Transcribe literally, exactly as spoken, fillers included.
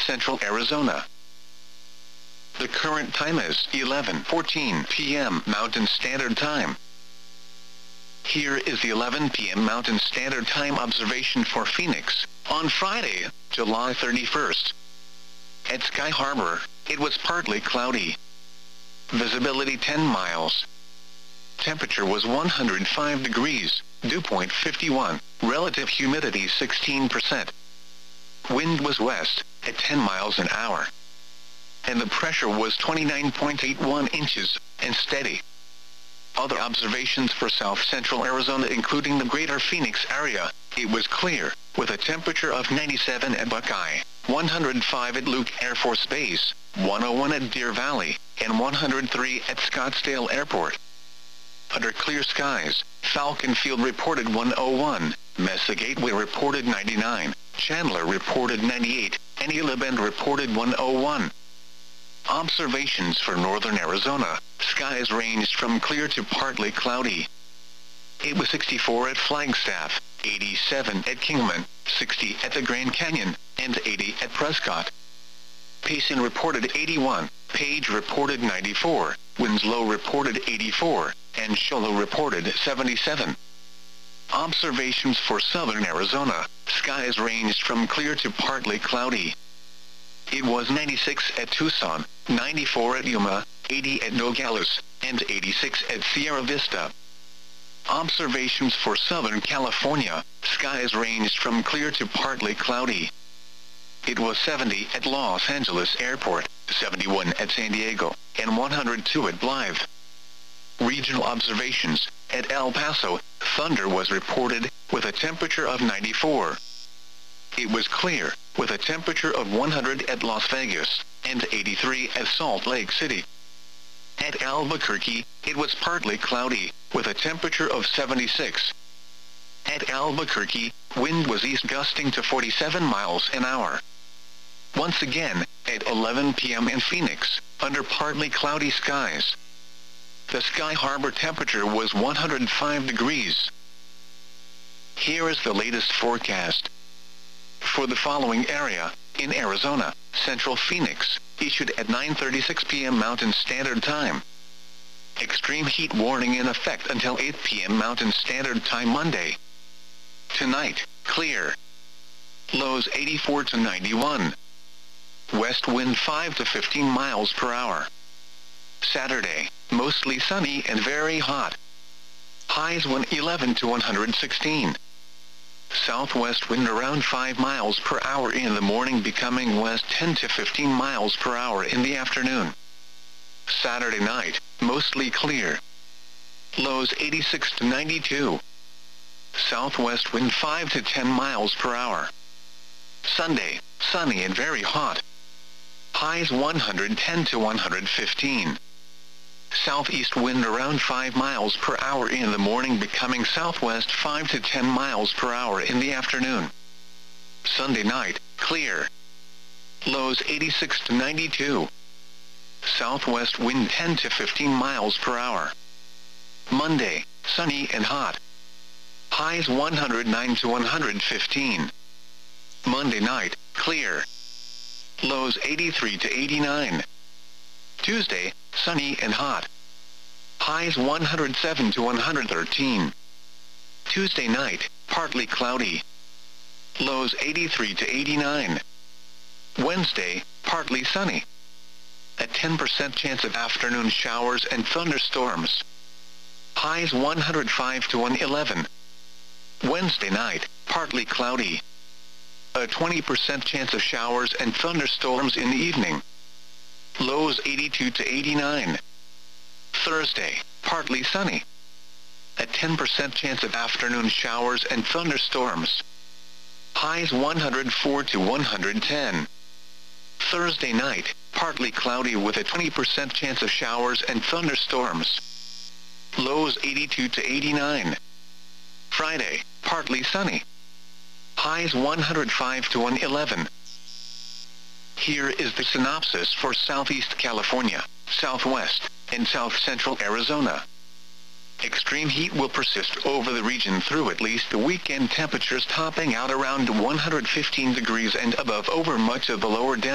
Central Arizona. The current time is eleven fourteen p m Mountain Standard Time. Here is the eleven p m Mountain Standard Time observation for Phoenix, on Friday, July thirty-first. At Sky Harbor, it was partly cloudy. Visibility ten miles. Temperature was one hundred five degrees, dew point fifty-one, relative humidity sixteen percent. Wind was west, at ten miles an hour. And the pressure was twenty-nine point eight one inches, and steady. Other observations for south central Arizona including the greater Phoenix area, it was clear, with a temperature of ninety-seven at Buckeye, one hundred five at Luke Air Force Base, one oh one at Deer Valley, and one hundred three at Scottsdale Airport. Under clear skies, Falcon Field reported one oh one, Mesa Gateway reported ninety-nine, Chandler reported ninety-eight, and Gila Bend reported one oh one. Observations for northern Arizona, skies ranged from clear to partly cloudy. It was sixty-four at Flagstaff, eighty-seven at Kingman, sixty at the Grand Canyon, and eighty at Prescott. Payson reported eighty-one, Page reported ninety-four, Winslow reported eighty-four, and Show Low reported seventy-seven. Observations for southern Arizona, skies ranged from clear to partly cloudy. It was ninety-six at Tucson, ninety-four at Yuma, eighty at Nogales, and eighty-six at Sierra Vista. Observations for Southern California, skies ranged from clear to partly cloudy. It was seventy at Los Angeles Airport, seventy-one at San Diego, and one hundred two at Blythe. Regional observations, at El Paso, thunder was reported, with a temperature of ninety-four. It was clear, with a temperature of one hundred at Las Vegas, and eighty-three at Salt Lake City. At Albuquerque, it was partly cloudy, with a temperature of seventy-six. At Albuquerque, wind was east gusting to forty-seven miles an hour. Once again, at eleven p m in Phoenix, under partly cloudy skies. The Sky Harbor temperature was one hundred five degrees. Here is the latest forecast. For the following area, in Arizona, Central Phoenix, issued at nine thirty-six p m Mountain Standard Time. Extreme heat warning in effect until eight p m Mountain Standard Time Monday. Tonight, clear. Lows eighty-four to ninety-one. West wind five to fifteen miles per hour. Saturday, mostly sunny and very hot. Highs one eleven to one hundred sixteen. Southwest wind around five miles per hour in the morning, becoming west ten to fifteen miles per hour in the afternoon. Saturday night, mostly clear. Lows eighty-six to ninety-two. Southwest wind five to ten miles per hour. Sunday, sunny and very hot. Highs one hundred ten to one hundred fifteen. Southeast wind around five miles per hour in the morning, becoming southwest five to ten miles per hour in the afternoon. Sunday night, clear. Lows eighty-six to ninety-two. Southwest wind ten to fifteen miles per hour. Monday, sunny and hot. Highs one hundred nine to one hundred fifteen. Monday night, clear. Lows eighty-three to eighty-nine. Tuesday, sunny and hot. Highs one hundred seven to one hundred thirteen. Tuesday night, partly cloudy. Lows eighty-three to eighty-nine. Wednesday, partly sunny. A ten percent chance of afternoon showers and thunderstorms. Highs one hundred five to one eleven. Wednesday night, partly cloudy. A twenty percent chance of showers and thunderstorms in the evening. Lows eighty-two to eighty-nine. Thursday, partly sunny. A ten percent chance of afternoon showers and thunderstorms. Highs one hundred four to one hundred ten. Thursday night, partly cloudy with a twenty percent chance of showers and thunderstorms. Lows eighty-two to eighty-nine. Friday, partly sunny. Highs one hundred five to one eleven. Here is the synopsis for Southeast California, Southwest, and South Central Arizona. Extreme heat will persist over the region through at least the weekend, temperatures topping out around one hundred fifteen degrees and above over much of the lower